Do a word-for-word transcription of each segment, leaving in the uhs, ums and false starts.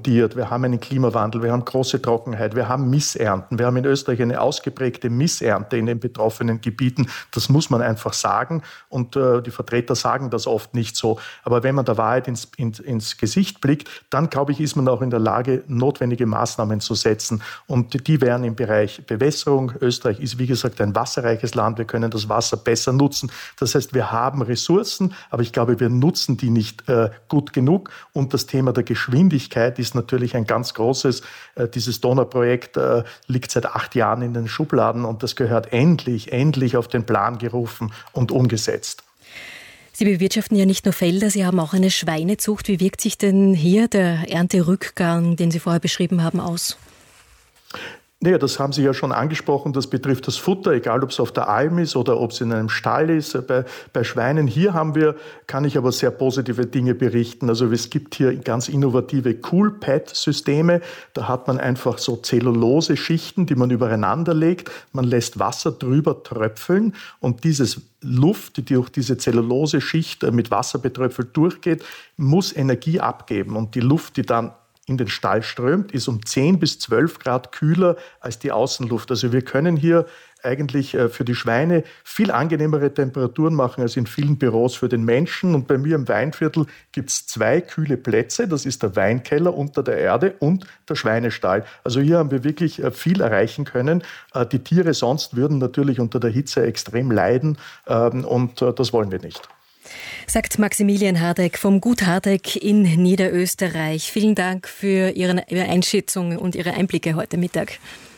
fundiert. Wir haben einen Klimawandel, wir haben große Trockenheit, wir haben Missernten. Wir haben in Österreich eine ausgeprägte Missernte in den betroffenen Gebieten. Das muss man einfach sagen. Und äh, die Vertreter sagen das oft nicht so. Aber wenn man der Wahrheit ins, ins, ins Gesicht blickt, dann, glaube ich, ist man auch in der Lage, notwendige Maßnahmen zu setzen. Und die wären im Bereich Bewässerung. Österreich ist, wie gesagt, ein wasserreiches Land. Wir können das Wasser besser nutzen. Das heißt, wir haben Ressourcen, aber ich glaube, wir nutzen die nicht äh, gut genug. Und das Thema der Geschwindigkeit ist natürlich ein ganz großes. Äh, dieses Donauprojekt äh, liegt seit acht Jahren in den Schubladen und das gehört endlich, endlich auf den Plan gerufen und umgesetzt. Sie bewirtschaften ja nicht nur Felder, Sie haben auch eine Schweinezucht. Wie wirkt sich denn hier der Ernterückgang, den Sie vorher beschrieben haben, aus? Naja, das haben Sie ja schon angesprochen, das betrifft das Futter, egal ob es auf der Alm ist oder ob es in einem Stall ist, bei, bei Schweinen. Hier haben wir, kann ich aber sehr positive Dinge berichten. Also es gibt hier ganz innovative Cool-Pad-Systeme. Da hat man einfach so Zellulose-Schichten, die man übereinander legt. Man lässt Wasser drüber tröpfeln und dieses Luft, die durch diese Zellulose-Schicht mit Wasser betröpfelt durchgeht, muss Energie abgeben. Und die Luft, die dann in den Stall strömt, ist um zehn bis zwölf Grad kühler als die Außenluft. Also wir können hier eigentlich für die Schweine viel angenehmere Temperaturen machen als in vielen Büros für den Menschen. Und bei mir im Weinviertel gibt es zwei kühle Plätze. Das ist der Weinkeller unter der Erde und der Schweinestall. Also hier haben wir wirklich viel erreichen können. Die Tiere sonst würden natürlich unter der Hitze extrem leiden und das wollen wir nicht. Sagt Maximilian Hardegg vom Gut Hardegg in Niederösterreich. Vielen Dank für Ihre Einschätzung und Ihre Einblicke heute Mittag.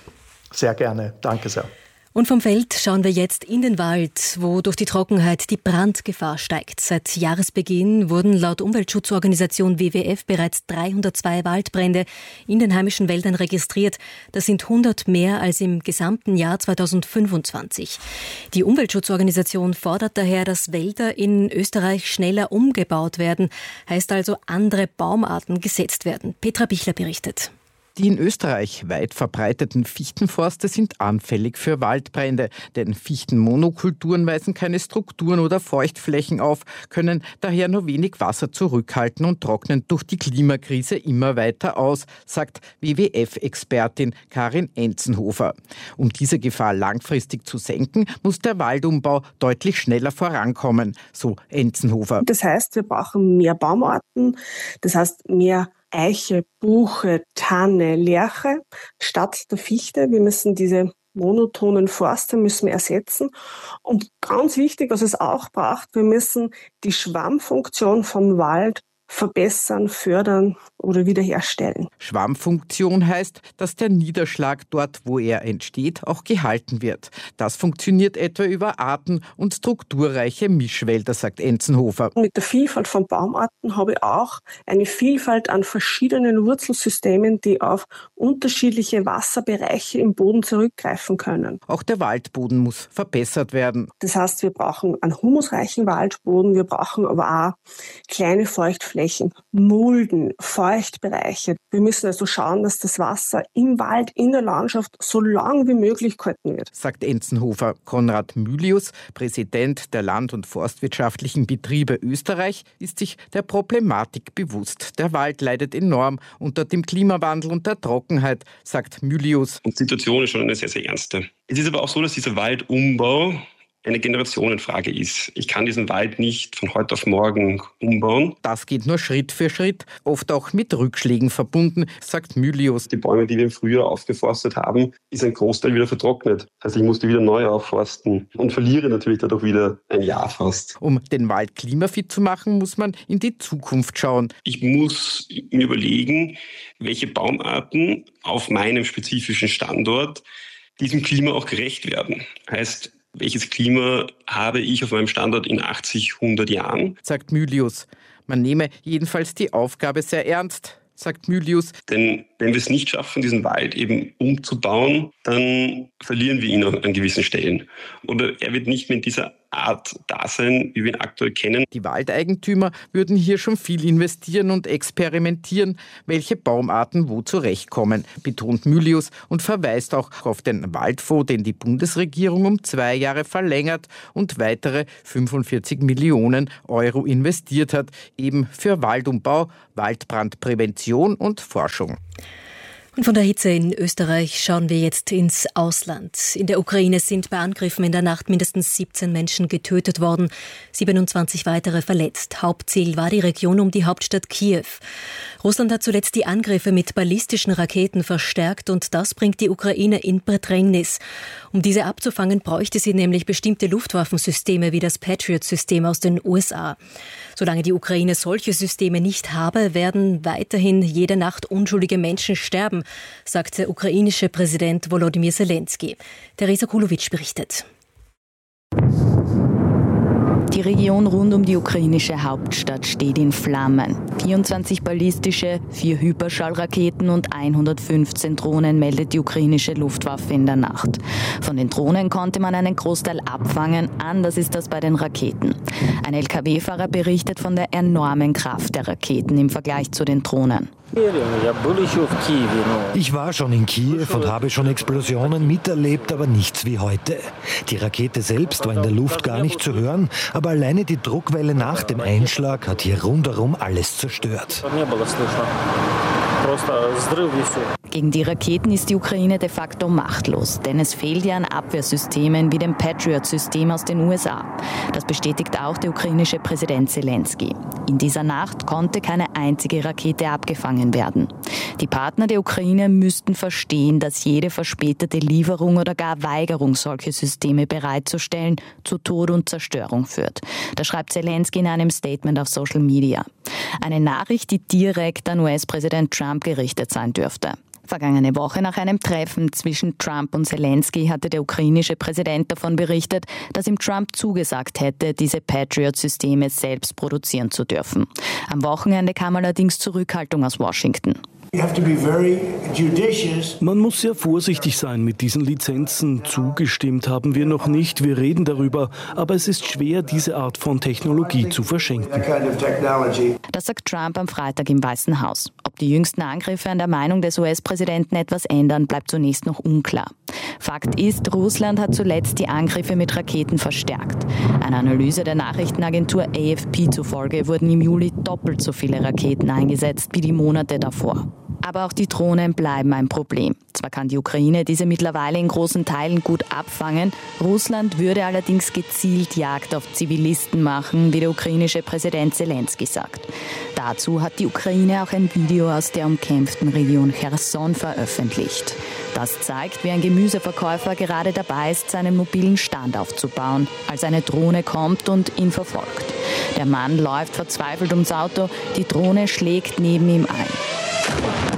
Sehr gerne. Danke sehr. Und vom Feld schauen wir jetzt in den Wald, wo durch die Trockenheit die Brandgefahr steigt. Seit Jahresbeginn wurden laut Umweltschutzorganisation W W F bereits dreihundertzwei Waldbrände in den heimischen Wäldern registriert. Das sind hundert mehr als im gesamten Jahr zweitausendfünfundzwanzig. Die Umweltschutzorganisation fordert daher, dass Wälder in Österreich schneller umgebaut werden. Heißt also, andere Baumarten gesetzt werden. Petra Bichler berichtet. Die in Österreich weit verbreiteten Fichtenforste sind anfällig für Waldbrände, denn Fichtenmonokulturen weisen keine Strukturen oder Feuchtflächen auf, können daher nur wenig Wasser zurückhalten und trocknen durch die Klimakrise immer weiter aus, sagt W W F-Expertin Karin Enzenhofer. Um diese Gefahr langfristig zu senken, muss der Waldumbau deutlich schneller vorankommen, so Enzenhofer. Das heißt, wir brauchen mehr Baumarten, das heißt mehr Eiche, Buche, Tanne, Lärche statt der Fichte. Wir müssen diese monotonen Forste müssen wir ersetzen. Und ganz wichtig, was es auch braucht, wir müssen die Schwammfunktion vom Wald verbessern, fördern oder wiederherstellen. Schwammfunktion heißt, dass der Niederschlag dort, wo er entsteht, auch gehalten wird. Das funktioniert etwa über arten- und strukturreiche Mischwälder, sagt Enzenhofer. Mit der Vielfalt von Baumarten habe ich auch eine Vielfalt an verschiedenen Wurzelsystemen, die auf unterschiedliche Wasserbereiche im Boden zurückgreifen können. Auch der Waldboden muss verbessert werden. Das heißt, wir brauchen einen humusreichen Waldboden, wir brauchen aber auch kleine Feuchtflächen, Mulden, Feuchtbereiche. Wir müssen also schauen, dass das Wasser im Wald, in der Landschaft so lang wie möglich gehalten wird, sagt Enzenhofer. Konrad Mylius, Präsident der Land- und Forstwirtschaftlichen Betriebe Österreich, ist sich der Problematik bewusst. Der Wald leidet enorm unter dem Klimawandel und der Trockenheit, sagt Mylius. Und die Situation ist schon eine sehr, sehr ernste. Es ist aber auch so, dass dieser Waldumbau eine Generationenfrage ist. Ich kann diesen Wald nicht von heute auf morgen umbauen. Das geht nur Schritt für Schritt, oft auch mit Rückschlägen verbunden, sagt Mylius. Die Bäume, die wir im Frühjahr aufgeforstet haben, ist ein Großteil wieder vertrocknet. Also ich musste wieder neu aufforsten und verliere natürlich dadurch wieder ein Jahr fast. Um den Wald klimafit zu machen, muss man in die Zukunft schauen. Ich muss mir überlegen, welche Baumarten auf meinem spezifischen Standort diesem Klima auch gerecht werden. Heißt, welches Klima habe ich auf meinem Standort in achtzig, hundert Jahren? Sagt Mylius. Man nehme jedenfalls die Aufgabe sehr ernst, sagt Mylius. Denn wenn wir es nicht schaffen, diesen Wald eben umzubauen, dann verlieren wir ihn an gewissen Stellen. Oder er wird nicht mehr in dieser Art da sein, wie wir ihn aktuell kennen. Die Waldeigentümer würden hier schon viel investieren und experimentieren, welche Baumarten wo zurechtkommen, betont Mylius und verweist auch auf den Waldfonds, den die Bundesregierung um zwei Jahre verlängert und weitere fünfundvierzig Millionen Euro investiert hat, eben für Waldumbau, Waldbrandprävention und Forschung. Und von der Hitze in Österreich schauen wir jetzt ins Ausland. In der Ukraine sind bei Angriffen in der Nacht mindestens siebzehn Menschen getötet worden, siebenundzwanzig weitere verletzt. Hauptziel war die Region um die Hauptstadt Kiew. Russland hat zuletzt die Angriffe mit ballistischen Raketen verstärkt und das bringt die Ukraine in Bedrängnis. Um diese abzufangen, bräuchte sie nämlich bestimmte Luftwaffensysteme wie das Patriot-System aus den U S A. Solange die Ukraine solche Systeme nicht habe, werden weiterhin jede Nacht unschuldige Menschen sterben, sagt der ukrainische Präsident Volodymyr Zelensky. Teresa Kulowitsch berichtet. Die Region rund um die ukrainische Hauptstadt steht in Flammen. vierundzwanzig ballistische, vier Hyperschallraketen und hundertfünfzehn Drohnen meldet die ukrainische Luftwaffe in der Nacht. Von den Drohnen konnte man einen Großteil abfangen, anders ist das bei den Raketen. Ein L K W-Fahrer berichtet von der enormen Kraft der Raketen im Vergleich zu den Drohnen. Ich war schon in Kiew und habe schon Explosionen miterlebt, aber nichts wie heute. Die Rakete selbst war in der Luft gar nicht zu hören, aber alleine die Druckwelle nach dem Einschlag hat hier rundherum alles zerstört. Gegen die Raketen ist die Ukraine de facto machtlos, denn es fehlt ja an Abwehrsystemen wie dem Patriot-System aus den U S A. Das bestätigt auch der ukrainische Präsident Zelensky. In dieser Nacht konnte keine einzige Rakete abgefangen werden. Die Partner der Ukraine müssten verstehen, dass jede verspätete Lieferung oder gar Weigerung, solche Systeme bereitzustellen, zu Tod und Zerstörung führt. Das schreibt Zelensky in einem Statement auf Social Media. Eine Nachricht, die direkt an U S-Präsident Trump gerichtet sein dürfte. Vergangene Woche nach einem Treffen zwischen Trump und Zelensky hatte der ukrainische Präsident davon berichtet, dass ihm Trump zugesagt hätte, diese Patriot-Systeme selbst produzieren zu dürfen. Am Wochenende kam allerdings Zurückhaltung aus Washington. Man muss sehr vorsichtig sein mit diesen Lizenzen. Zugestimmt haben wir noch nicht. Wir reden darüber. Aber es ist schwer, diese Art von Technologie zu verschenken. Das sagt Trump am Freitag im Weißen Haus. Ob die jüngsten Angriffe an der Meinung des U S-Präsidenten etwas ändern, bleibt zunächst noch unklar. Fakt ist, Russland hat zuletzt die Angriffe mit Raketen verstärkt. Einer Analyse der Nachrichtenagentur A F P zufolge wurden im Juli doppelt so viele Raketen eingesetzt wie die Monate davor. Aber auch die Drohnen bleiben ein Problem. Zwar kann die Ukraine diese mittlerweile in großen Teilen gut abfangen, Russland würde allerdings gezielt Jagd auf Zivilisten machen, wie der ukrainische Präsident Zelensky sagt. Dazu hat die Ukraine auch ein Video aus der umkämpften Region Cherson veröffentlicht. Das zeigt, wie ein Gemüseverkäufer gerade dabei ist, seinen mobilen Stand aufzubauen, als eine Drohne kommt und ihn verfolgt. Der Mann läuft verzweifelt ums Auto, die Drohne schlägt neben ihm ein.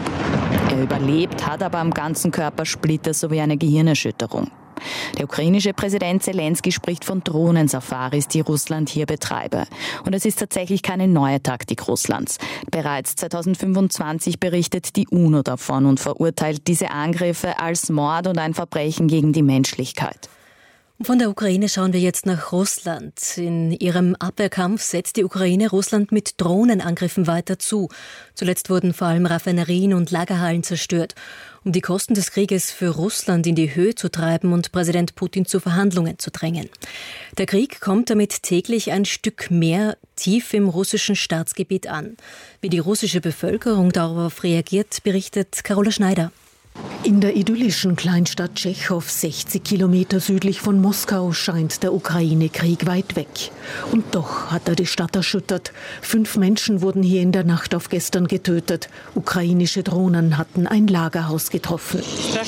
Er überlebt, hat aber am ganzen Körper Splitter sowie eine Gehirnerschütterung. Der ukrainische Präsident Zelensky spricht von Drohnensafaris, die Russland hier betreibe. Und es ist tatsächlich keine neue Taktik Russlands. Bereits zweitausendfünfundzwanzig berichtet die UNO davon und verurteilt diese Angriffe als Mord und ein Verbrechen gegen die Menschlichkeit. Von der Ukraine schauen wir jetzt nach Russland. In ihrem Abwehrkampf setzt die Ukraine Russland mit Drohnenangriffen weiter zu. Zuletzt wurden vor allem Raffinerien und Lagerhallen zerstört. Um die Kosten des Krieges für Russland in die Höhe zu treiben und Präsident Putin zu Verhandlungen zu drängen. Der Krieg kommt damit täglich ein Stück mehr tief im russischen Staatsgebiet an. Wie die russische Bevölkerung darauf reagiert, berichtet Carola Schneider. In der idyllischen Kleinstadt Tschechow, sechzig Kilometer südlich von Moskau, scheint der Ukraine-Krieg weit weg. Und doch hat er die Stadt erschüttert. Fünf Menschen wurden hier in der Nacht auf gestern getötet. Ukrainische Drohnen hatten ein Lagerhaus getroffen.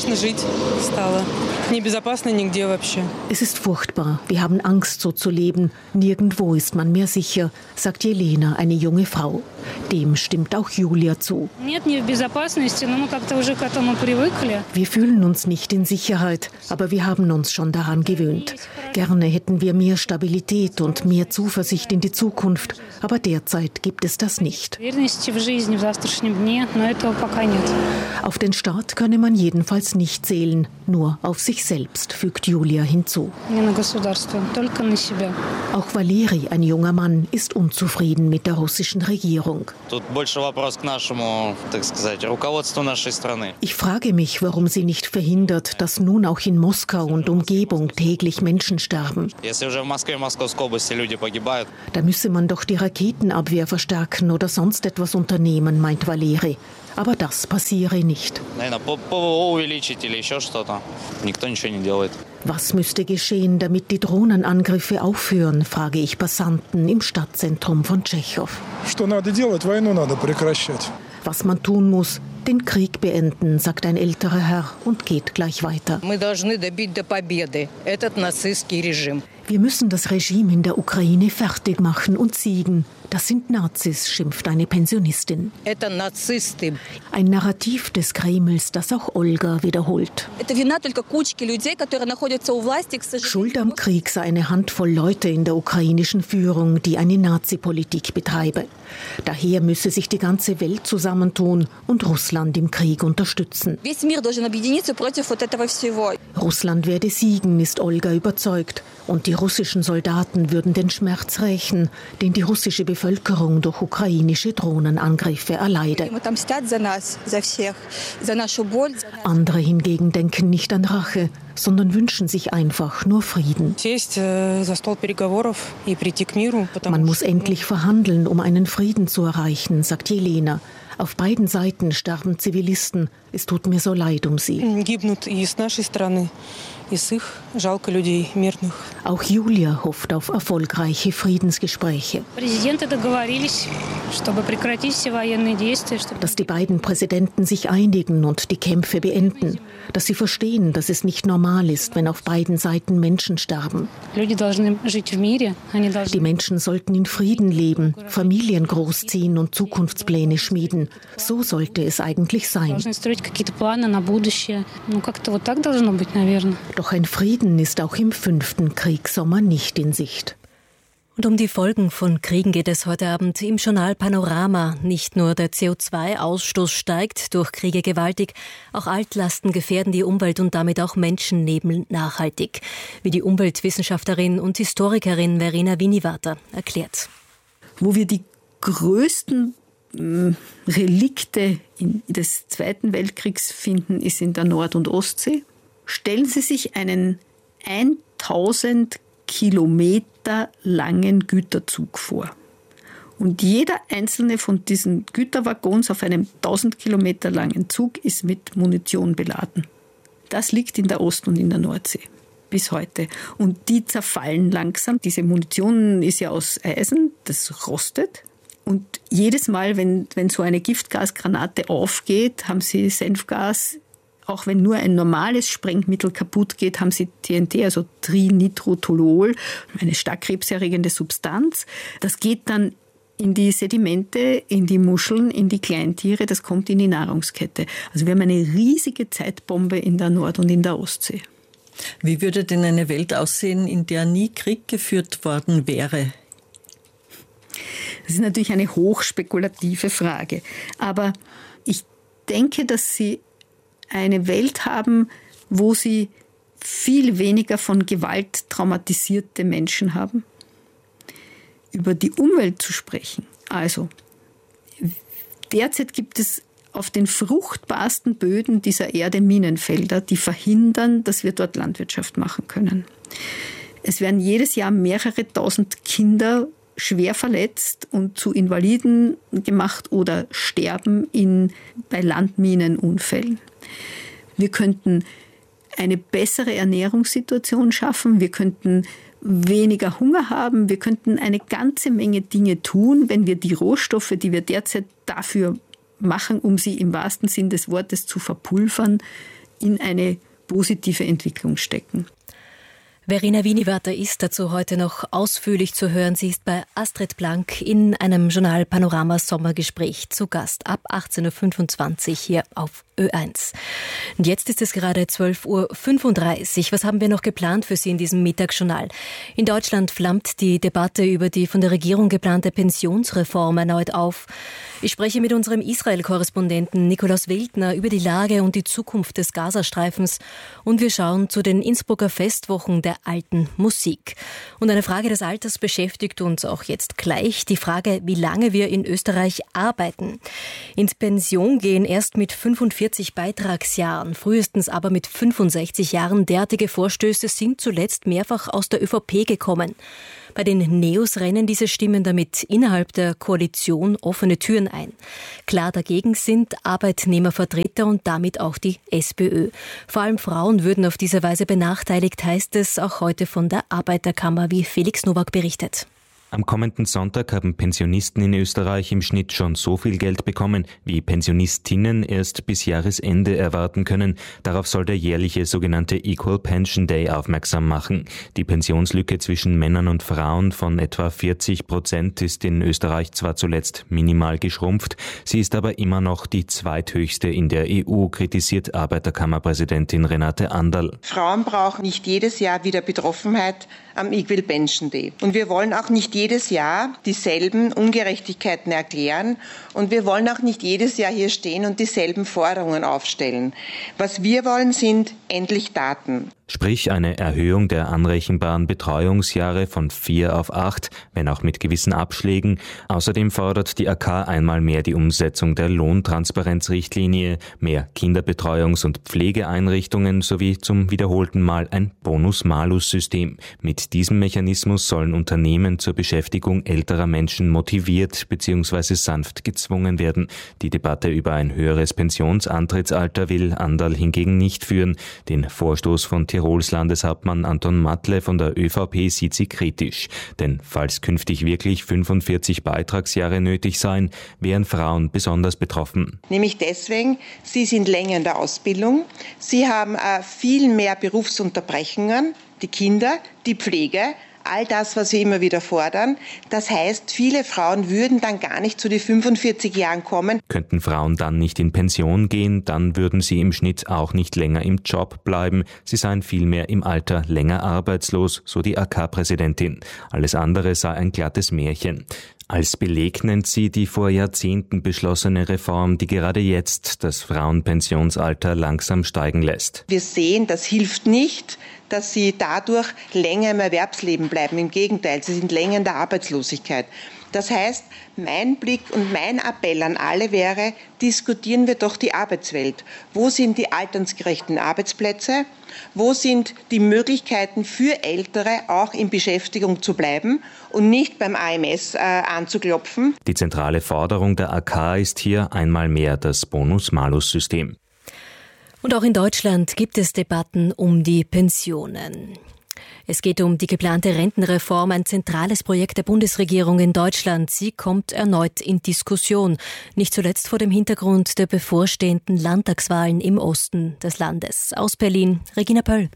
Es ist furchtbar. Wir haben Angst, so zu leben. Nirgendwo ist man mehr sicher, sagt Jelena, eine junge Frau. Dem stimmt auch Julia zu. Wir fühlen uns nicht in Sicherheit, aber wir haben uns schon daran gewöhnt. Gerne hätten wir mehr Stabilität und mehr Zuversicht in die Zukunft, aber derzeit gibt es das nicht. Auf den Staat könne man jedenfalls nicht zählen, nur auf sich selbst, fügt Julia hinzu. Auch Valeri, ein junger Mann, ist unzufrieden mit der russischen Regierung. Ich frage mich, warum sie nicht verhindert, dass nun auch in Moskau und Umgebung täglich Menschen sterben. Da müsse man doch die Raketenabwehr verstärken oder sonst etwas unternehmen, meint Valeri. Aber das passiere nicht. Was müsste geschehen, damit die Drohnenangriffe aufhören, frage ich Passanten im Stadtzentrum von Tschechow. Was man tun muss, den Krieg beenden, sagt ein älterer Herr und geht gleich weiter. Wir müssen das Regime in der Ukraine fertig machen und siegen. Das sind Nazis, schimpft eine Pensionistin. Ein Narrativ des Kremls, das auch Olga wiederholt. Schuld am Krieg sei eine Handvoll Leute in der ukrainischen Führung, die eine Nazi-Politik betreibe. Daher müsse sich die ganze Welt zusammentun und Russland im Krieg unterstützen. Russland werde siegen, ist Olga überzeugt. Und die russischen Soldaten würden den Schmerz rächen, den die russische Bevölkerung durch ukrainische Drohnenangriffe erleide. Andere hingegen denken nicht an Rache, sondern wünschen sich einfach nur Frieden. Man muss endlich verhandeln, um einen Frieden zu erreichen, sagt Jelena. Auf beiden Seiten sterben Zivilisten. Es tut mir so leid um sie. Auch Julia hofft auf erfolgreiche Friedensgespräche. Dass die beiden Präsidenten sich einigen und die Kämpfe beenden. Dass sie verstehen, dass es nicht normal ist, wenn auf beiden Seiten Menschen sterben. Die Menschen sollten in Frieden leben, Familien großziehen und Zukunftspläne schmieden. So sollte es eigentlich sein. Doch ein Frieden ist auch im fünften Kriegssommer nicht in Sicht. Und um die Folgen von Kriegen geht es heute Abend im Journal Panorama. Nicht nur der C O zwei Ausstoß steigt durch Kriege gewaltig, auch Altlasten gefährden die Umwelt und damit auch Menschenleben nachhaltig. Wie die Umweltwissenschaftlerin und Historikerin Verena Vinivater erklärt. Wo wir die größten äh, Relikte des Zweiten Weltkriegs finden, ist in der Nord- und Ostsee. Stellen Sie sich einen tausend Kilometer langen Güterzug vor. Und jeder einzelne von diesen Güterwaggons auf einem tausend Kilometer langen Zug ist mit Munition beladen. Das liegt in der Ost- und in der Nordsee bis heute. Und die zerfallen langsam. Diese Munition ist ja aus Eisen, das rostet. Und jedes Mal, wenn, wenn so eine Giftgasgranate aufgeht, haben sie Senfgas. Auch wenn nur ein normales Sprengmittel kaputt geht, haben sie T N T, also Trinitrotoluol, eine stark krebserregende Substanz. Das geht dann in die Sedimente, in die Muscheln, in die Kleintiere, das kommt in die Nahrungskette. Also wir haben eine riesige Zeitbombe in der Nord- und in der Ostsee. Wie würde denn eine Welt aussehen, in der nie Krieg geführt worden wäre? Das ist natürlich eine hochspekulative Frage. Aber ich denke, dass Sie eine Welt haben, wo Sie viel weniger von Gewalt traumatisierte Menschen haben. Über die Umwelt zu sprechen. Also, derzeit gibt es auf den fruchtbarsten Böden dieser Erde Minenfelder, die verhindern, dass wir dort Landwirtschaft machen können. Es werden jedes Jahr mehrere tausend Kinder schwer verletzt und zu Invaliden gemacht oder sterben in, bei Landminenunfällen. Wir könnten eine bessere Ernährungssituation schaffen, wir könnten weniger Hunger haben, wir könnten eine ganze Menge Dinge tun, wenn wir die Rohstoffe, die wir derzeit dafür machen, um sie im wahrsten Sinn des Wortes zu verpulvern, in eine positive Entwicklung stecken. Verena Vinivater ist dazu heute noch ausführlich zu hören. Sie ist bei Astrid Blank in einem Journal Panorama Sommergespräch zu Gast ab achtzehn Uhr fünfundzwanzig hier auf Ö eins. Und jetzt ist es gerade zwölf Uhr fünfunddreißig. Was haben wir noch geplant für Sie in diesem Mittagsjournal? In Deutschland flammt die Debatte über die von der Regierung geplante Pensionsreform erneut auf. Ich spreche mit unserem Israel-Korrespondenten Nikolaus Wildner über die Lage und die Zukunft des Gazastreifens. Und wir schauen zu den Innsbrucker Festwochen der alten Musik. Und eine Frage des Alters beschäftigt uns auch jetzt gleich. Die Frage, wie lange wir in Österreich arbeiten. Ins Pension gehen erst mit fünfundvierzig Beitragsjahren, frühestens aber mit fünfundsechzig Jahren. Derartige Vorstöße sind zuletzt mehrfach aus der ÖVP gekommen. Bei den Neos rennen diese Stimmen damit innerhalb der Koalition offene Türen ein. Klar dagegen sind Arbeitnehmervertreter und damit auch die SPÖ. Vor allem Frauen würden auf diese Weise benachteiligt, heißt es auch heute von der Arbeiterkammer, wie Felix Nowak berichtet. Am kommenden Sonntag haben Pensionisten in Österreich im Schnitt schon so viel Geld bekommen, wie Pensionistinnen erst bis Jahresende erwarten können. Darauf soll der jährliche sogenannte Equal Pension Day aufmerksam machen. Die Pensionslücke zwischen Männern und Frauen von etwa vierzig Prozent ist in Österreich zwar zuletzt minimal geschrumpft, sie ist aber immer noch die zweithöchste in der E U, kritisiert Arbeiterkammerpräsidentin Renate Anderl. Frauen brauchen nicht jedes Jahr wieder Betroffenheit am Equal Pension Day. Und wir wollen auch nicht jedes Jahr dieselben Ungerechtigkeiten erklären und wir wollen auch nicht jedes Jahr hier stehen und dieselben Forderungen aufstellen. Was wir wollen, sind endlich Taten. Sprich eine Erhöhung der anrechenbaren Betreuungsjahre von vier auf acht, wenn auch mit gewissen Abschlägen. Außerdem fordert die A K einmal mehr die Umsetzung der Lohntransparenzrichtlinie, mehr Kinderbetreuungs- und Pflegeeinrichtungen sowie zum wiederholten Mal ein Bonus-Malus-System. Mit diesem Mechanismus sollen Unternehmen zur Beschäftigung älterer Menschen motiviert bzw. sanft gezwungen werden. Die Debatte über ein höheres Pensionsantrittsalter will Anderl hingegen nicht führen. Den Vorstoß von Tirols Landeshauptmann Anton Matle von der ÖVP sieht sie kritisch. Denn falls künftig wirklich fünfundvierzig Beitragsjahre nötig seien, wären Frauen besonders betroffen. Nämlich deswegen, sie sind länger in der Ausbildung, sie haben äh, viel mehr Berufsunterbrechungen, die Kinder, die Pflege, all das, was wir immer wieder fordern. Das heißt, viele Frauen würden dann gar nicht zu den fünfundvierzig Jahren kommen. Könnten Frauen dann nicht in Pension gehen, dann würden sie im Schnitt auch nicht länger im Job bleiben. Sie seien vielmehr im Alter länger arbeitslos, so die A K-Präsidentin. Alles andere sei ein glattes Märchen. Als Beleg nennt sie die vor Jahrzehnten beschlossene Reform, die gerade jetzt das Frauenpensionsalter langsam steigen lässt. Wir sehen, das hilft nicht, dass sie dadurch länger im Erwerbsleben bleiben. Im Gegenteil, sie sind länger in der Arbeitslosigkeit. Das heißt, mein Blick und mein Appell an alle wäre, diskutieren wir doch die Arbeitswelt. Wo sind die altersgerechten Arbeitsplätze? Wo sind die Möglichkeiten für Ältere auch in Beschäftigung zu bleiben und nicht beim A M S äh, anzuklopfen? Die zentrale Forderung der A K ist hier einmal mehr das Bonus-Malus-System. Und auch in Deutschland gibt es Debatten um die Pensionen. Es geht um die geplante Rentenreform, ein zentrales Projekt der Bundesregierung in Deutschland. Sie kommt erneut in Diskussion, nicht zuletzt vor dem Hintergrund der bevorstehenden Landtagswahlen im Osten des Landes. Aus Berlin, Regina Pöll.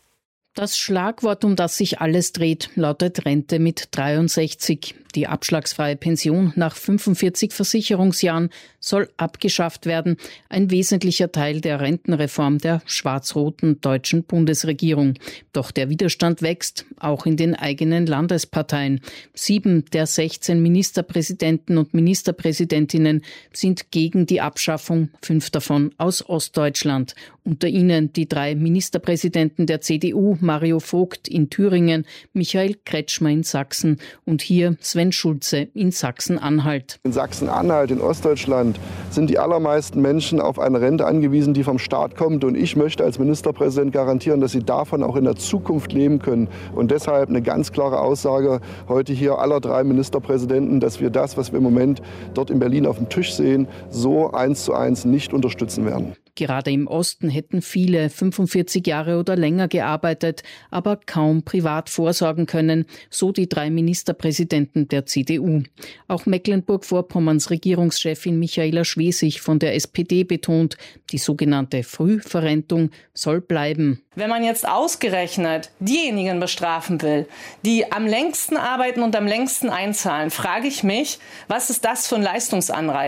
Das Schlagwort, um das sich alles dreht, lautet Rente mit dreiundsechzig. Die abschlagsfreie Pension nach fünfundvierzig Versicherungsjahren soll abgeschafft werden. Ein wesentlicher Teil der Rentenreform der schwarz-roten deutschen Bundesregierung. Doch der Widerstand wächst, auch in den eigenen Landesparteien. Sieben der sechzehn Ministerpräsidenten und Ministerpräsidentinnen sind gegen die Abschaffung, fünf davon aus Ostdeutschland. Unter ihnen die drei Ministerpräsidenten der C D U, Mario Vogt in Thüringen, Michael Kretschmer in Sachsen und hier Sven Schulze in Sachsen-Anhalt. In Sachsen-Anhalt, in Ostdeutschland, sind die allermeisten Menschen auf eine Rente angewiesen, die vom Staat kommt. Und ich möchte als Ministerpräsident garantieren, dass sie davon auch in der Zukunft leben können. Und deshalb eine ganz klare Aussage heute hier aller drei Ministerpräsidenten, dass wir das, was wir im Moment dort in Berlin auf dem Tisch sehen, so eins zu eins nicht unterstützen werden. Gerade im Osten hätten viele fünfundvierzig Jahre oder länger gearbeitet, aber kaum privat vorsorgen können, so die drei Ministerpräsidenten der C D U. Auch Mecklenburg-Vorpommerns Regierungschefin Michaela Schwesig von der S P D betont, die sogenannte Frühverrentung soll bleiben. Wenn man jetzt ausgerechnet diejenigen bestrafen will, die am längsten arbeiten und am längsten einzahlen, frage ich mich, was ist das für ein Leistungsanreiz?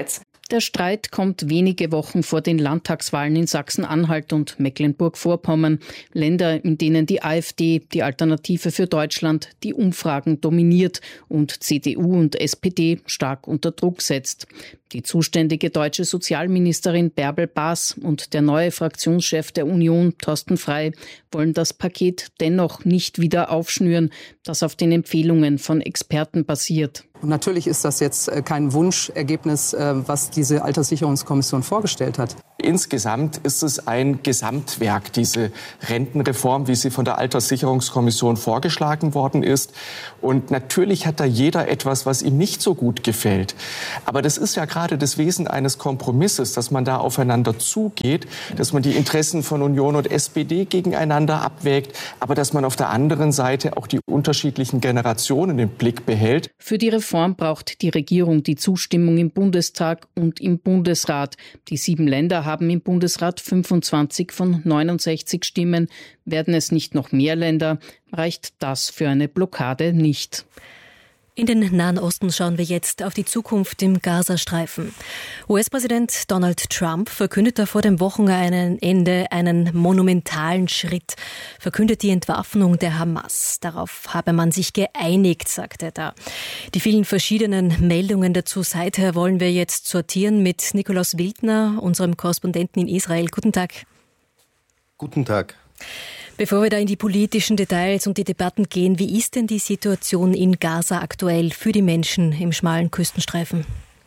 Der Streit kommt wenige Wochen vor den Landtagswahlen in Sachsen-Anhalt und Mecklenburg-Vorpommern, Länder, in denen die AfD, die Alternative für Deutschland, die Umfragen dominiert und C D U und S P D stark unter Druck setzt. Die zuständige deutsche Sozialministerin Bärbel Baas und der neue Fraktionschef der Union, Thorsten Frey, wollen das Paket dennoch nicht wieder aufschnüren, das auf den Empfehlungen von Experten basiert. Und natürlich ist das jetzt kein Wunschergebnis, was diese Alterssicherungskommission vorgestellt hat. Insgesamt ist es ein Gesamtwerk, diese Rentenreform, wie sie von der Alterssicherungskommission vorgeschlagen worden ist. Und natürlich hat da jeder etwas, was ihm nicht so gut gefällt. Aber das ist ja gerade das Wesen eines Kompromisses, dass man da aufeinander zugeht, dass man die Interessen von Union und S P D gegeneinander abwägt, aber dass man auf der anderen Seite auch die unterschiedlichen Generationen im Blick behält. Für die Reform braucht die Regierung die Zustimmung im Bundestag und im Bundesrat. Die sieben Länder haben im Bundesrat fünfundzwanzig von neunundsechzig Stimmen. Werden es nicht noch mehr Länder, reicht das für eine Blockade nicht. In den Nahen Osten schauen wir jetzt auf die Zukunft im Gazastreifen. U S-Präsident Donald Trump verkündete vor dem Wochenende einen monumentalen Schritt, verkündet die Entwaffnung der Hamas. Darauf habe man sich geeinigt, sagte er da. Die vielen verschiedenen Meldungen dazu seither wollen wir jetzt sortieren mit Nikolaus Wildner, unserem Korrespondenten in Israel. Guten Tag. Guten Tag. Bevor wir da in die politischen Details und die Debatten gehen, wie ist denn die Situation in Gaza aktuell für die Menschen im schmalen Küstenstreifen?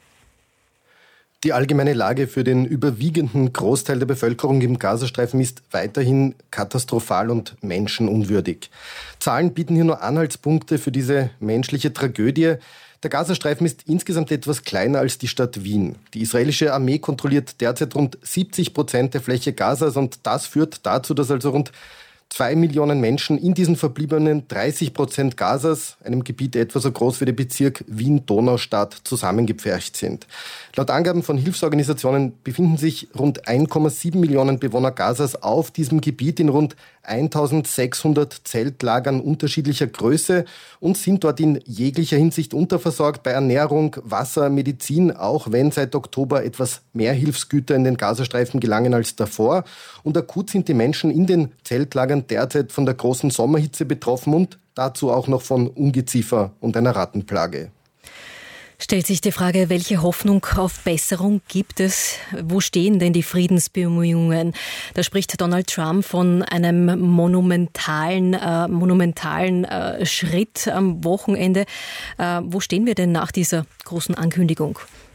Die allgemeine Lage für den überwiegenden Großteil der Bevölkerung im Gazastreifen ist weiterhin katastrophal und menschenunwürdig. Zahlen bieten hier nur Anhaltspunkte für diese menschliche Tragödie. Der Gazastreifen ist insgesamt etwas kleiner als die Stadt Wien. Die israelische Armee kontrolliert derzeit rund siebzig Prozent der Fläche Gazas und das führt dazu, dass also rund Zwei Millionen Menschen in diesen verbliebenen dreißig Prozent Gazas, einem Gebiet etwa so groß wie der Bezirk Wien-Donaustadt, zusammengepfercht sind. Laut Angaben von Hilfsorganisationen befinden sich rund eins Komma sieben Millionen Bewohner Gazas auf diesem Gebiet in rund eintausendsechshundert Zeltlagern unterschiedlicher Größe und sind dort in jeglicher Hinsicht unterversorgt bei Ernährung, Wasser, Medizin, auch wenn seit Oktober etwas mehr Hilfsgüter in den Gazastreifen gelangen als davor. Und akut sind die Menschen in den Zeltlagern derzeit von der großen Sommerhitze betroffen und dazu auch noch von Ungeziefer und einer Rattenplage. Stellt sich die Frage, welche Hoffnung auf Besserung gibt es? Wo stehen denn die Friedensbemühungen? Da spricht Donald Trump von einem monumentalen, äh, monumentalen äh, Schritt am Wochenende. Äh, wo stehen wir denn nach dieser großen Ankündigung?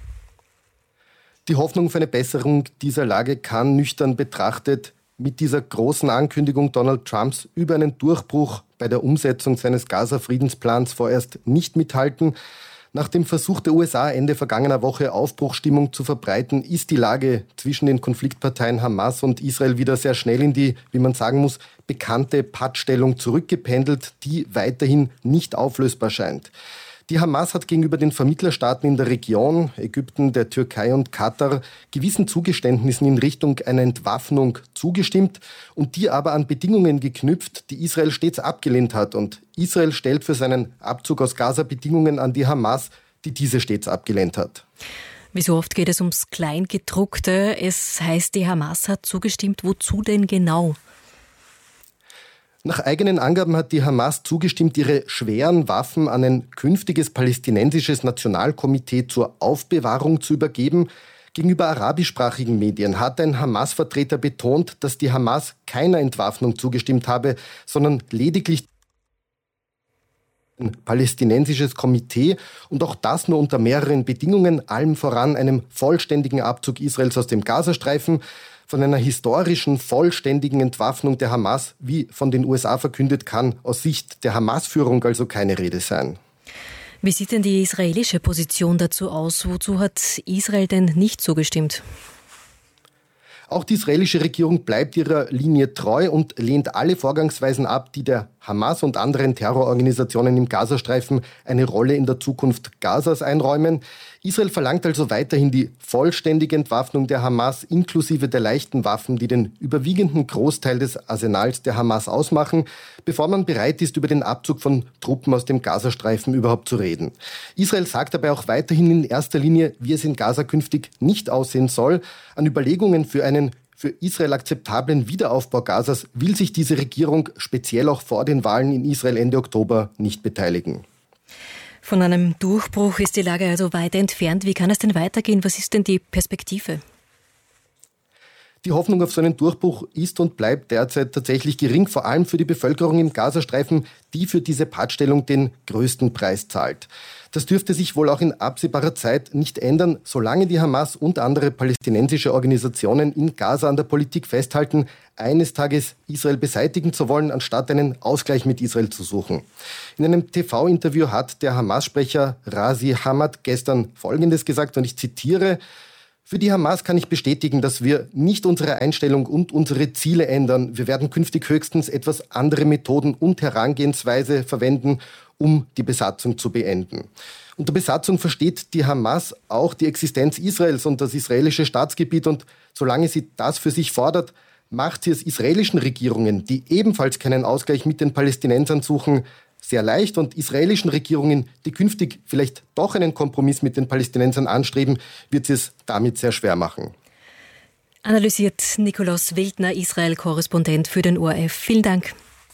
Die Hoffnung auf eine Besserung dieser Lage kann nüchtern betrachtet mit dieser großen Ankündigung Donald Trumps über einen Durchbruch bei der Umsetzung seines Gaza-Friedensplans vorerst nicht mithalten. Nach dem Versuch der U S A Ende vergangener Woche Aufbruchsstimmung zu verbreiten, ist die Lage zwischen den Konfliktparteien Hamas und Israel wieder sehr schnell in die, wie man sagen muss, bekannte Pattstellung zurückgependelt, die weiterhin nicht auflösbar scheint. Die Hamas hat gegenüber den Vermittlerstaaten in der Region, Ägypten, der Türkei und Katar, gewissen Zugeständnissen in Richtung einer Entwaffnung zugestimmt und die aber an Bedingungen geknüpft, die Israel stets abgelehnt hat. Und Israel stellt für seinen Abzug aus Gaza Bedingungen an die Hamas, die diese stets abgelehnt hat. Wie so oft geht es ums Kleingedruckte. Es heißt, die Hamas hat zugestimmt. Wozu denn genau? Nach eigenen Angaben hat die Hamas zugestimmt, ihre schweren Waffen an ein künftiges palästinensisches Nationalkomitee zur Aufbewahrung zu übergeben. Gegenüber arabischsprachigen Medien hat ein Hamas-Vertreter betont, dass die Hamas keiner Entwaffnung zugestimmt habe, sondern lediglich ein palästinensisches Komitee und auch das nur unter mehreren Bedingungen, allem voran einem vollständigen Abzug Israels aus dem Gazastreifen. Von einer historischen, vollständigen Entwaffnung der Hamas, wie von den U S A verkündet, kann aus Sicht der Hamas-Führung also keine Rede sein. Wie sieht denn die israelische Position dazu aus? Wozu hat Israel denn nicht zugestimmt? Auch die israelische Regierung bleibt ihrer Linie treu und lehnt alle Vorgangsweisen ab, die der Hamas und anderen Terrororganisationen im Gazastreifen eine Rolle in der Zukunft Gazas einräumen. Israel verlangt also weiterhin die vollständige Entwaffnung der Hamas inklusive der leichten Waffen, die den überwiegenden Großteil des Arsenals der Hamas ausmachen, bevor man bereit ist, über den Abzug von Truppen aus dem Gazastreifen überhaupt zu reden. Israel sagt dabei auch weiterhin in erster Linie, wie es in Gaza künftig nicht aussehen soll. An Überlegungen für einen für Israel akzeptablen Wiederaufbau Gazas will sich diese Regierung speziell auch vor den Wahlen in Israel Ende Oktober nicht beteiligen. Von einem Durchbruch ist die Lage also weit entfernt. Wie kann es denn weitergehen? Was ist denn die Perspektive? Die Hoffnung auf so einen Durchbruch ist und bleibt derzeit tatsächlich gering, vor allem für die Bevölkerung im Gazastreifen, die für diese Pattstellung den größten Preis zahlt. Das dürfte sich wohl auch in absehbarer Zeit nicht ändern, solange die Hamas und andere palästinensische Organisationen in Gaza an der Politik festhalten, eines Tages Israel beseitigen zu wollen, anstatt einen Ausgleich mit Israel zu suchen. In einem T V-Interview hat der Hamas-Sprecher Razi Hamad gestern Folgendes gesagt, und ich zitiere: Für die Hamas kann ich bestätigen, dass wir nicht unsere Einstellung und unsere Ziele ändern. Wir werden künftig höchstens etwas andere Methoden und Herangehensweise verwenden, um die Besatzung zu beenden. Unter Besatzung versteht die Hamas auch die Existenz Israels und das israelische Staatsgebiet. Und solange sie das für sich fordert, macht sie es israelischen Regierungen, die ebenfalls keinen Ausgleich mit den Palästinensern suchen, sehr leicht, und israelischen Regierungen, die künftig vielleicht doch einen Kompromiss mit den Palästinensern anstreben, wird sie es damit sehr schwer machen. Analysiert Nikolaus Wildner, Israel-Korrespondent für den O R F. Vielen Dank.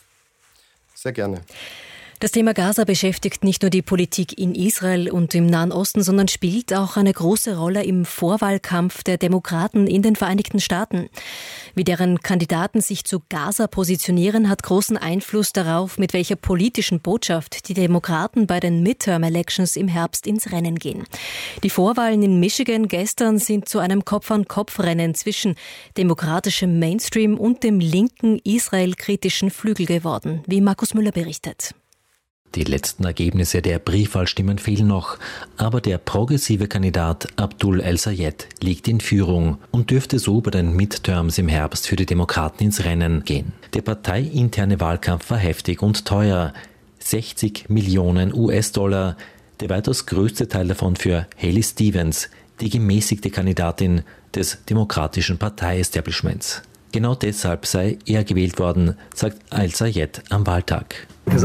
Sehr gerne. Das Thema Gaza beschäftigt nicht nur die Politik in Israel und im Nahen Osten, sondern spielt auch eine große Rolle im Vorwahlkampf der Demokraten in den Vereinigten Staaten. Wie deren Kandidaten sich zu Gaza positionieren, hat großen Einfluss darauf, mit welcher politischen Botschaft die Demokraten bei den Midterm-Elections im Herbst ins Rennen gehen. Die Vorwahlen in Michigan gestern sind zu einem Kopf-an-Kopf-Rennen zwischen demokratischem Mainstream und dem linken israelkritischen Flügel geworden, wie Markus Müller berichtet. Die letzten Ergebnisse der Briefwahlstimmen fehlen noch, aber der progressive Kandidat Abdul El-Sayed liegt in Führung und dürfte so bei den Midterms im Herbst für die Demokraten ins Rennen gehen. Der parteiinterne Wahlkampf war heftig und teuer. sechzig Millionen U S-Dollar, der weitaus größte Teil davon für Haley Stevens, die gemäßigte Kandidatin des demokratischen Partei-Establishments. Genau deshalb sei er gewählt worden, sagt El-Sayed am Wahltag. Ich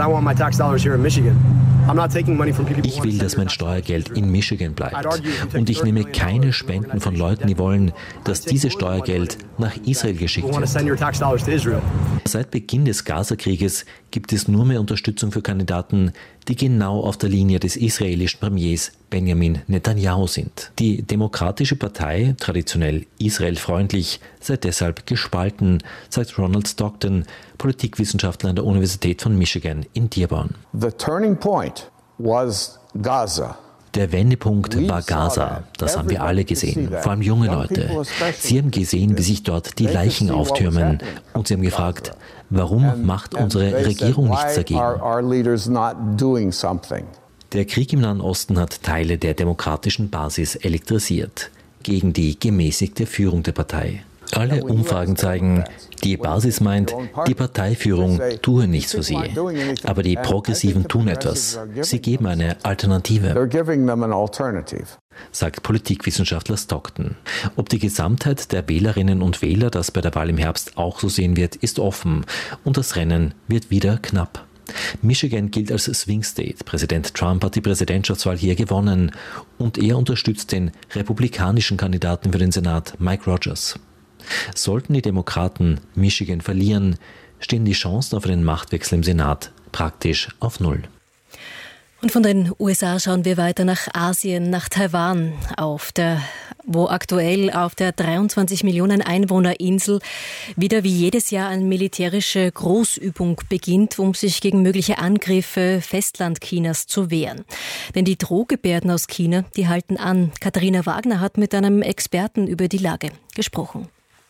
will, dass mein Steuergeld in Michigan bleibt. Und ich nehme keine Spenden von Leuten, die wollen, dass dieses Steuergeld nach Israel geschickt wird. Seit Beginn des Gaza-Krieges gibt es nur mehr Unterstützung für Kandidaten, die genau auf der Linie des israelischen Premiers Benjamin Netanyahu sind. Die Demokratische Partei, traditionell israelfreundlich, sei deshalb gespalten, sagt Ronald Stockton, Politikwissenschaftler an der Universität von Michigan in Dearborn. The turning point was Gaza. Der Wendepunkt war Gaza. Das haben wir alle gesehen, vor allem junge Leute. Sie haben gesehen, wie sich dort die Leichen auftürmen. Und sie haben gefragt, warum macht unsere Regierung nichts dagegen? Der Krieg im Nahen Osten hat Teile der demokratischen Basis elektrisiert, gegen die gemäßigte Führung der Partei. Alle Umfragen zeigen, die Basis meint, die Parteiführung tue nichts für sie. Aber die Progressiven tun etwas. Sie geben eine Alternative, sagt Politikwissenschaftler Stockton. Ob die Gesamtheit der Wählerinnen und Wähler das bei der Wahl im Herbst auch so sehen wird, ist offen. Und das Rennen wird wieder knapp. Michigan gilt als Swing State. Präsident Trump hat die Präsidentschaftswahl hier gewonnen. Und er unterstützt den republikanischen Kandidaten für den Senat, Mike Rogers. Sollten die Demokraten Michigan verlieren, stehen die Chancen auf einen Machtwechsel im Senat praktisch auf Null. Und von den U S A schauen wir weiter nach Asien, nach Taiwan, auf der, wo aktuell auf der dreiundzwanzig Millionen Einwohner Insel wieder wie jedes Jahr eine militärische Großübung beginnt, um sich gegen mögliche Angriffe Festlandchinas zu wehren. Denn die Drohgebärden aus China, die halten an. Katharina Wagner hat mit einem Experten über die Lage gesprochen.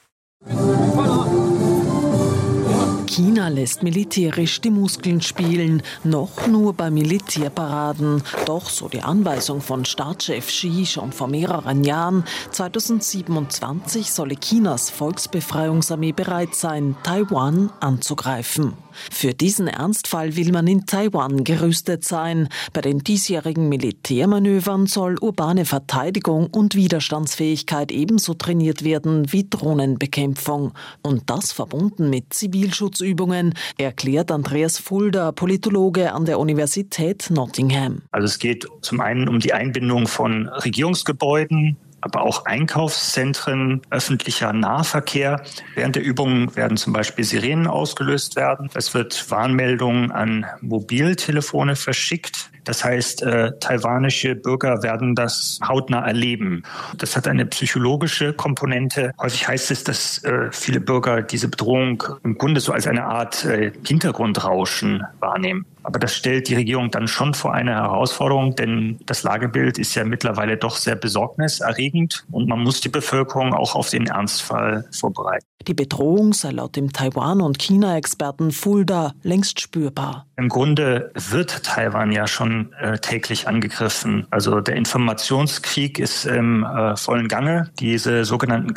China lässt militärisch die Muskeln spielen, noch nur bei Militärparaden. Doch, so die Anweisung von Staatschef Xi schon vor mehreren Jahren, zweitausendsiebenundzwanzig solle Chinas Volksbefreiungsarmee bereit sein, Taiwan anzugreifen. Für diesen Ernstfall will man in Taiwan gerüstet sein. Bei den diesjährigen Militärmanövern soll urbane Verteidigung und Widerstandsfähigkeit ebenso trainiert werden wie Drohnenbekämpfung. Und das verbunden mit Zivilschutzübungen, erklärt Andreas Fulda, Politologe an der Universität Nottingham. Also es geht zum einen um die Einbindung von Regierungsgebäuden, aber auch Einkaufszentren, öffentlicher Nahverkehr. Während der Übungen werden zum Beispiel Sirenen ausgelöst werden. Es wird Warnmeldungen an Mobiltelefone verschickt. Das heißt, äh, taiwanische Bürger werden das hautnah erleben. Das hat eine psychologische Komponente. Häufig heißt es, dass äh, viele Bürger diese Bedrohung im Grunde so als eine Art äh, Hintergrundrauschen wahrnehmen. Aber das stellt die Regierung dann schon vor eine Herausforderung, denn das Lagebild ist ja mittlerweile doch sehr besorgniserregend und man muss die Bevölkerung auch auf den Ernstfall vorbereiten. Die Bedrohung sei laut dem Taiwan- und China-Experten Fulda längst spürbar. Im Grunde wird Taiwan ja schon äh, täglich angegriffen. Also der Informationskrieg ist im äh, vollen Gange. Diese sogenannten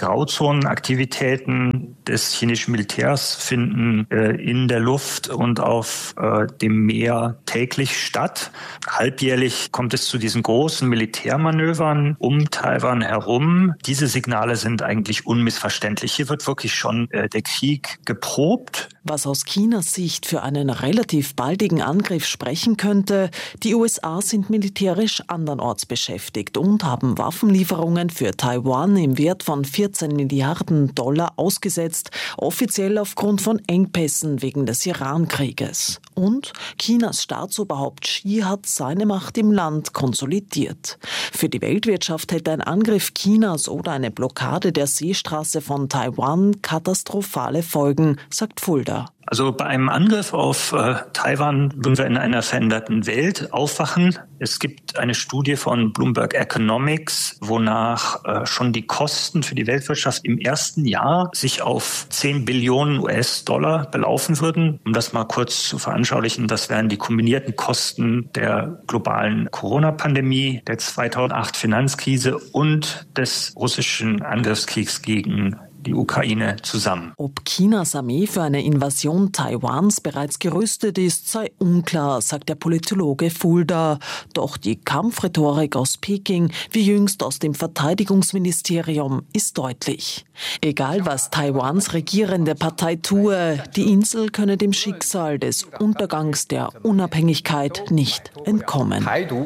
Grauzonenaktivitäten des chinesischen Militärs finden äh, in der Luft und auf äh, dem Meer täglich statt. Halbjährlich kommt es zu diesen großen Militärmanövern um Taiwan herum. Diese Signale sind eigentlich unmissverständlich. Hier wird wirklich schon äh, der Krieg geprobt. Was aus Chinas Sicht für einen relativ baldigen Angriff sprechen könnte, die U S A sind militärisch andernorts beschäftigt und haben Waffenlieferungen für Taiwan im Wert von vierzehn Milliarden Dollar ausgesetzt, offiziell aufgrund von Engpässen wegen des Iran-Krieges. Und Chinas Staatsoberhaupt Xi hat seine Macht im Land konsolidiert. Für die Weltwirtschaft hätte ein Angriff Chinas oder eine Blockade der Seestraße von Taiwan katastrophale Folgen, sagt Fulda. Also bei einem Angriff auf äh, Taiwan würden wir in einer veränderten Welt aufwachen. Es gibt eine Studie von Bloomberg Economics, wonach äh, schon die Kosten für die Weltwirtschaft im ersten Jahr sich auf zehn Billionen U S-Dollar belaufen würden. Um das mal kurz zu veranschaulichen, das wären die kombinierten Kosten der globalen Corona-Pandemie, der zweitausendacht Finanzkrise und des russischen Angriffskriegs gegen die Ukraine zusammen. Ob Chinas Armee für eine Invasion Taiwans bereits gerüstet ist, sei unklar, sagt der Politologe Fulda. Doch die Kampfrhetorik aus Peking, wie jüngst aus dem Verteidigungsministerium, ist deutlich. Egal was Taiwans regierende Partei tue, die Insel könne dem Schicksal des Untergangs der Unabhängigkeit nicht entkommen.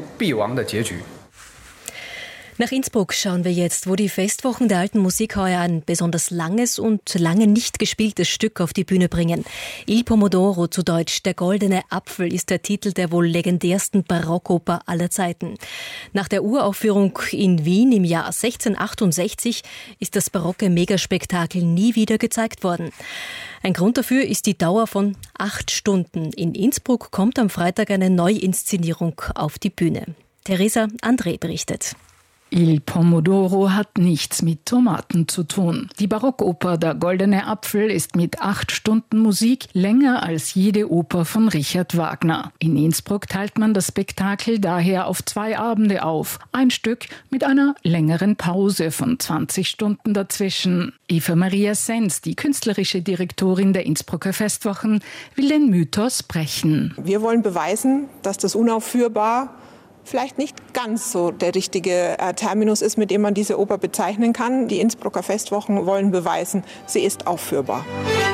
Nach Innsbruck schauen wir jetzt, wo die Festwochen der alten Musik heuer ein besonders langes und lange nicht gespieltes Stück auf die Bühne bringen. Il Pomodoro, zu Deutsch Der goldene Apfel, ist der Titel der wohl legendärsten Barockoper aller Zeiten. Nach der Uraufführung in Wien im Jahr sechzehnhundertachtundsechzig ist das barocke Megaspektakel nie wieder gezeigt worden. Ein Grund dafür ist die Dauer von acht Stunden. In Innsbruck kommt am Freitag eine Neuinszenierung auf die Bühne. Theresa André berichtet. Il Pomodoro hat nichts mit Tomaten zu tun. Die Barockoper Der goldene Apfel ist mit acht Stunden Musik länger als jede Oper von Richard Wagner. In Innsbruck teilt man das Spektakel daher auf zwei Abende auf. Ein Stück mit einer längeren Pause von zwanzig Stunden dazwischen. Eva Maria Sens, die künstlerische Direktorin der Innsbrucker Festwochen, will den Mythos brechen. Wir wollen beweisen, dass das unaufführbar vielleicht nicht ganz so der richtige äh, Terminus ist, mit dem man diese Oper bezeichnen kann. Die Innsbrucker Festwochen wollen beweisen, sie ist aufführbar.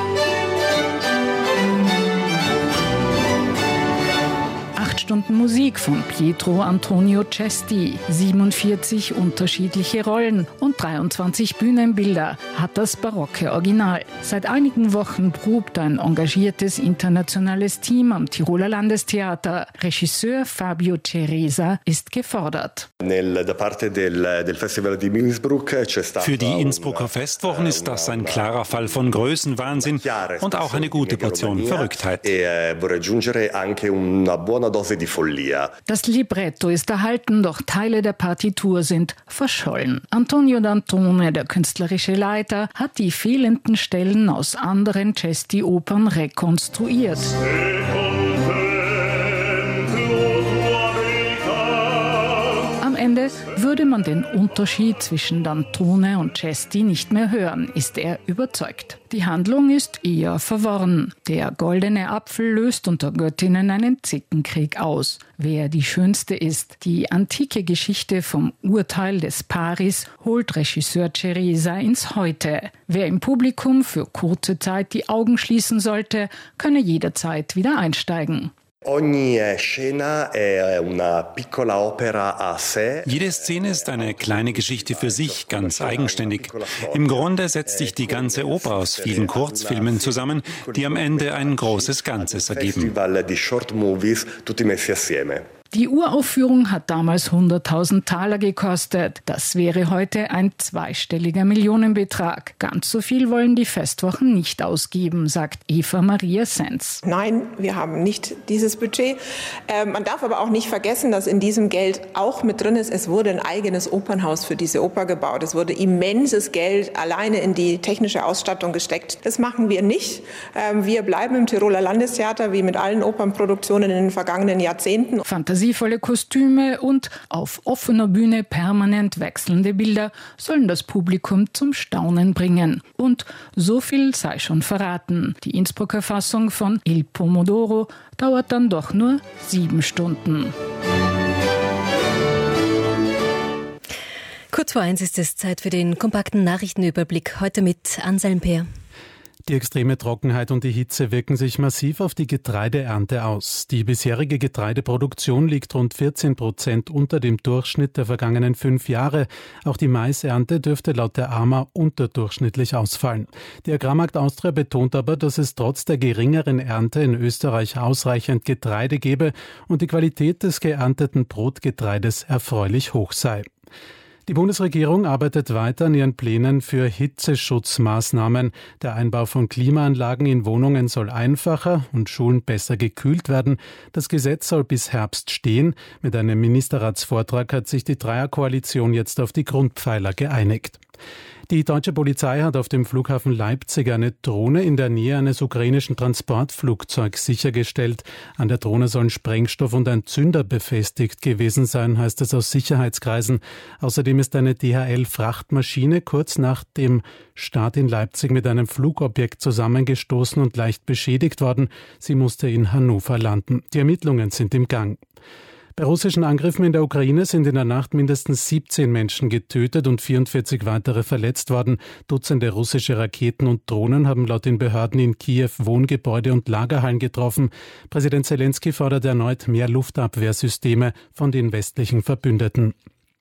Acht Stunden Musik von Pietro Antonio Cesti, siebenundvierzig unterschiedliche Rollen und dreiundzwanzig Bühnenbilder hat das barocke Original. Seit einigen Wochen probt ein engagiertes internationales Team am Tiroler Landestheater. Regisseur Fabio Ceresa ist gefordert. Für die Innsbrucker Festwochen ist das ein klarer Fall von Größenwahnsinn und auch eine gute Portion Verrücktheit. Das Libretto ist erhalten, doch Teile der Partitur sind verschollen. Antonio D'Antone, der künstlerische Leiter, hat die fehlenden Stellen aus anderen Cesti-Opern rekonstruiert. Am Ende Ende würde man den Unterschied zwischen Dantone und Cesti nicht mehr hören, ist er überzeugt. Die Handlung ist eher verworren. Der goldene Apfel löst unter Göttinnen einen Zickenkrieg aus. Wer die Schönste ist, die antike Geschichte vom Urteil des Paris, holt Regisseur Ceresa ins Heute. Wer im Publikum für kurze Zeit die Augen schließen sollte, könne jederzeit wieder einsteigen. Jede Szene ist eine kleine Geschichte für sich, ganz eigenständig. Im Grunde setzt sich die ganze Oper aus vielen Kurzfilmen zusammen, die am Ende ein großes Ganzes ergeben. Die Uraufführung hat damals hunderttausend Taler gekostet. Das wäre heute ein zweistelliger Millionenbetrag. Ganz so viel wollen die Festwochen nicht ausgeben, sagt Eva Maria Senz. Nein, wir haben nicht dieses Budget. Äh, man darf aber auch nicht vergessen, dass in diesem Geld auch mit drin ist, es wurde ein eigenes Opernhaus für diese Oper gebaut. Es wurde immenses Geld alleine in die technische Ausstattung gesteckt. Das machen wir nicht. Äh, wir bleiben im Tiroler Landestheater, wie mit allen Opernproduktionen in den vergangenen Jahrzehnten. Fantasievolle Kostüme und auf offener Bühne permanent wechselnde Bilder sollen das Publikum zum Staunen bringen. Und so viel sei schon verraten. Die Innsbrucker Fassung von Il Pomodoro dauert dann doch nur sieben Stunden. Kurz vor eins ist es Zeit für den kompakten Nachrichtenüberblick. Heute mit Anselm Peer. Die extreme Trockenheit und die Hitze wirken sich massiv auf die Getreideernte aus. Die bisherige Getreideproduktion liegt rund vierzehn Prozent unter dem Durchschnitt der vergangenen fünf Jahre. Auch die Maisernte dürfte laut der A M A unterdurchschnittlich ausfallen. Die Agrarmarkt Austria betont aber, dass es trotz der geringeren Ernte in Österreich ausreichend Getreide gebe und die Qualität des geernteten Brotgetreides erfreulich hoch sei. Die Bundesregierung arbeitet weiter an ihren Plänen für Hitzeschutzmaßnahmen. Der Einbau von Klimaanlagen in Wohnungen soll einfacher und Schulen besser gekühlt werden. Das Gesetz soll bis Herbst stehen. Mit einem Ministerratsvortrag hat sich die Dreierkoalition jetzt auf die Grundpfeiler geeinigt. Die deutsche Polizei hat auf dem Flughafen Leipzig eine Drohne in der Nähe eines ukrainischen Transportflugzeugs sichergestellt. An der Drohne sollen Sprengstoff und ein Zünder befestigt gewesen sein, heißt es aus Sicherheitskreisen. Außerdem ist eine D H L-Frachtmaschine kurz nach dem Start in Leipzig mit einem Flugobjekt zusammengestoßen und leicht beschädigt worden. Sie musste in Hannover landen. Die Ermittlungen sind im Gang. Bei russischen Angriffen in der Ukraine sind in der Nacht mindestens siebzehn Menschen getötet und vierundvierzig weitere verletzt worden. Dutzende russische Raketen und Drohnen haben laut den Behörden in Kiew Wohngebäude und Lagerhallen getroffen. Präsident Zelensky fordert erneut mehr Luftabwehrsysteme von den westlichen Verbündeten.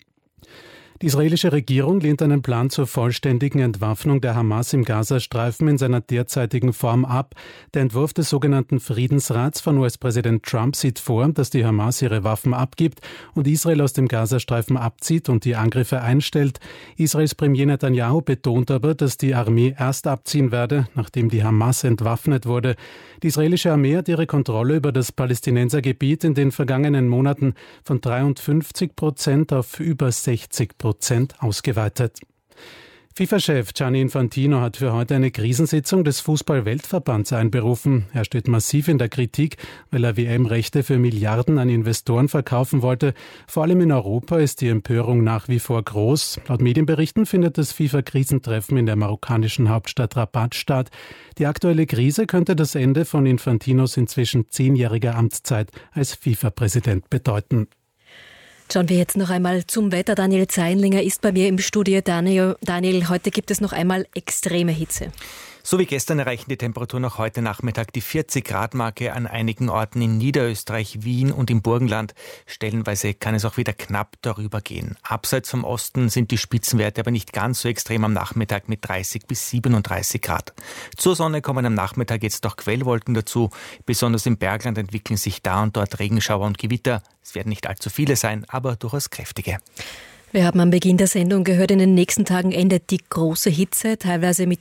Die israelische Regierung lehnt einen Plan zur vollständigen Entwaffnung der Hamas im Gazastreifen in seiner derzeitigen Form ab. Der Entwurf des sogenannten Friedensrats von U S-Präsident Trump sieht vor, dass die Hamas ihre Waffen abgibt und Israel aus dem Gazastreifen abzieht und die Angriffe einstellt. Israels Premier Netanyahu betont aber, dass die Armee erst abziehen werde, nachdem die Hamas entwaffnet wurde. Die israelische Armee hat ihre Kontrolle über das Palästinensergebiet in den vergangenen Monaten von dreiundfünfzig Prozent auf über sechzig Prozent ausgeweitet. FIFA-Chef Gianni Infantino hat für heute eine Krisensitzung des Fußball-Weltverbands einberufen. Er steht massiv in der Kritik, weil er W M-Rechte für Milliarden an Investoren verkaufen wollte. Vor allem in Europa ist die Empörung nach wie vor groß. Laut Medienberichten findet das FIFA-Krisentreffen in der marokkanischen Hauptstadt Rabat statt. Die aktuelle Krise könnte das Ende von Infantinos inzwischen zehnjähriger Amtszeit als FIFA-Präsident bedeuten. Schauen wir jetzt noch einmal zum Wetter. Daniel Zeinlinger ist bei mir im Studio. Daniel, Daniel, heute gibt es noch einmal extreme Hitze. So wie gestern erreichen die Temperaturen auch heute Nachmittag die vierzig Grad Marke an einigen Orten in Niederösterreich, Wien und im Burgenland. Stellenweise kann es auch wieder knapp darüber gehen. Abseits vom Osten sind die Spitzenwerte aber nicht ganz so extrem am Nachmittag mit dreißig bis siebenunddreißig Grad. Zur Sonne kommen am Nachmittag jetzt auch Quellwolken dazu. Besonders im Bergland entwickeln sich da und dort Regenschauer und Gewitter. Es werden nicht allzu viele sein, aber durchaus kräftige. Wir haben am Beginn der Sendung gehört, in den nächsten Tagen endet die große Hitze, teilweise mit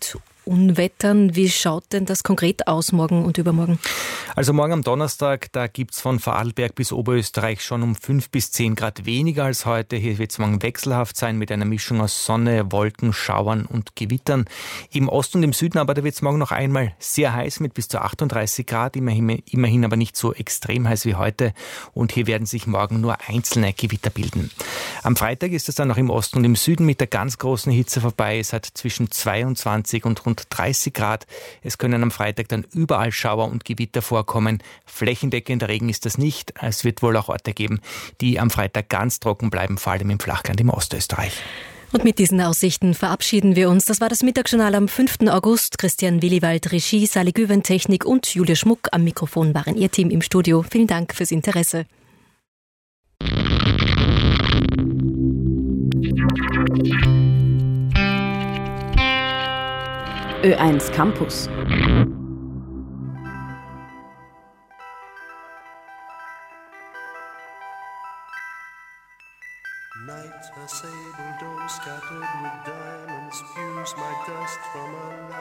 Unwettern. Wie schaut denn das konkret aus morgen und übermorgen? Also morgen am Donnerstag, da gibt's von Vorarlberg bis Oberösterreich schon um fünf bis zehn Grad weniger als heute. Hier wird es morgen wechselhaft sein mit einer Mischung aus Sonne, Wolken, Schauern und Gewittern. Im Osten und im Süden aber, da wird es morgen noch einmal sehr heiß mit bis zu achtunddreißig Grad, immerhin, immerhin aber nicht so extrem heiß wie heute. Und hier werden sich morgen nur einzelne Gewitter bilden. Am Freitag ist es dann noch im Osten und im Süden mit der ganz großen Hitze vorbei. Es hat zwischen zweiundzwanzig und rund dreißig Grad. Es können am Freitag dann überall Schauer und Gewitter vorkommen. Flächendeckend Regen ist das nicht. Es wird wohl auch Orte geben, die am Freitag ganz trocken bleiben, vor allem im Flachland im Ostösterreich. Und mit diesen Aussichten verabschieden wir uns. Das war das Mittagsjournal am fünften August. Christian Williwald, Regie, Sally Güven, Technik und Julia Schmuck am Mikrofon waren Ihr Team im Studio. Vielen Dank fürs Interesse. Ö eins Campus. Night, a sable dome scattered with diamonds spews my dust from a